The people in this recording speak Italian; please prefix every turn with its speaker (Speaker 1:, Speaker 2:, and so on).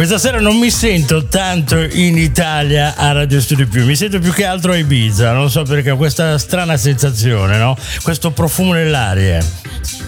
Speaker 1: Questa sera non mi sento tanto in Italia a Radio Studio Più, mi sento più che altro a Ibiza, non so perché ho questa strana sensazione, no? Questo profumo nell'aria.